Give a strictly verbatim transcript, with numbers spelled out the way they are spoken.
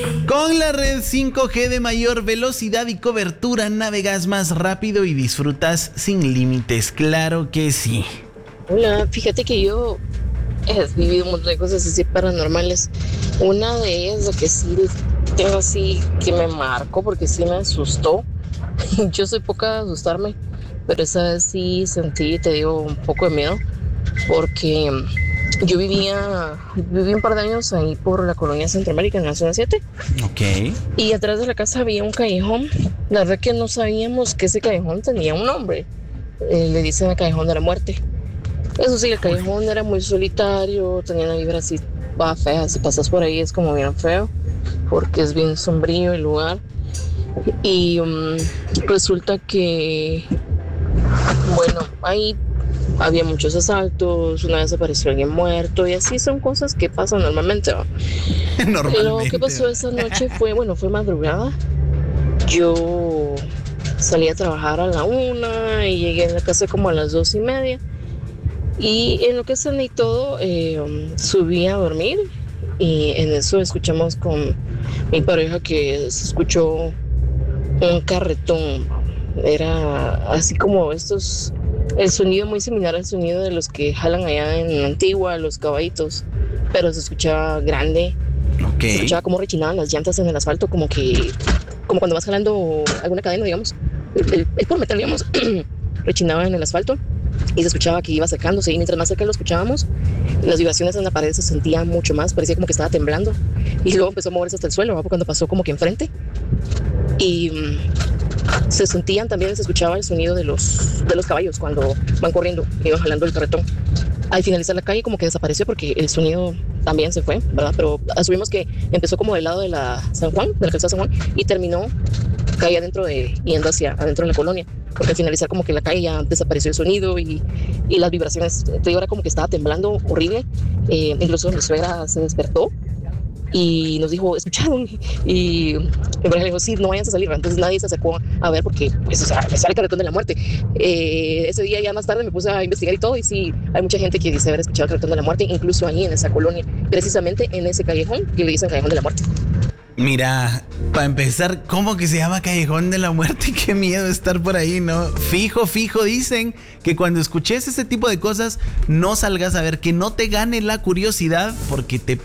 Con la red cinco G de mayor velocidad y cobertura, navegas más rápido y disfrutas sin límites. Claro que sí. Hola, fíjate que yo he vivido un montón de cosas así paranormales. Una de ellas, lo que sí tengo así que me marcó porque sí me asustó. Yo soy poca de asustarme, pero esa vez sí sentí, te digo, un poco de miedo porque yo vivía, viví un par de años ahí por la colonia Centroamérica en la zona siete. Ok. Y atrás de la casa había un callejón. La verdad que no sabíamos que ese callejón tenía un nombre. Eh, le dicen el callejón de la muerte. Eso sí, el callejón era muy solitario, tenía una vibra así, va fea. Si pasas por ahí es como bien feo, porque es bien sombrío el lugar. Y um, resulta que, bueno, ahí había muchos asaltos, una vez apareció alguien muerto y así son cosas que pasan normalmente, ¿va? Normalmente. Lo que pasó esa noche fue, bueno, fue madrugada. Yo salí a trabajar a la una y llegué a la casa como a las dos y media. Y en lo que cené y todo, eh, um, subí a dormir y en eso escuchamos con mi pareja que se escuchó un carretón. Era así como estos, el sonido muy similar al sonido de los que jalan allá en Antigua, los caballitos, pero se escuchaba grande. Ok. Se escuchaba como rechinaban las llantas en el asfalto, como que, como cuando vas jalando alguna cadena, digamos, el, el, el por metal, digamos, rechinaba en el asfalto y se escuchaba que iba sacándose y mientras más cerca lo escuchábamos, las vibraciones en la pared se sentían mucho más, parecía como que estaba temblando y luego empezó a moverse hasta el suelo, ¿va? Cuando pasó como que enfrente y um, se sentían también, se escuchaba el sonido de los, de los caballos cuando van corriendo, iban jalando el carretón. Al finalizar la calle como que desapareció porque el sonido también se fue, ¿verdad? Pero asumimos que empezó como del lado de la San Juan, de la calzada San Juan, y terminó calle adentro de, yendo hacia adentro de la colonia, porque al finalizar como que la calle ya desapareció el sonido y, y las vibraciones, te digo, era como que estaba temblando horrible, eh, incluso mi suegra se despertó y nos dijo, ¿escucharon? Y mi pareja le dijo, sí, no vayan a salir. Entonces nadie se acercó a ver porque, pues, o sea, me sale el carretón de la muerte. Eh, ese día ya más tarde me puse a investigar y todo, y sí, hay mucha gente que dice haber escuchado el carretón de la muerte, incluso ahí en esa colonia, precisamente en ese callejón que le dicen callejón de la muerte. Mira, para empezar, ¿cómo que se llama Callejón de la Muerte? Qué miedo estar por ahí, ¿no? Fijo, fijo, dicen que cuando escuches ese tipo de cosas, no salgas a ver, que no te gane la curiosidad, porque te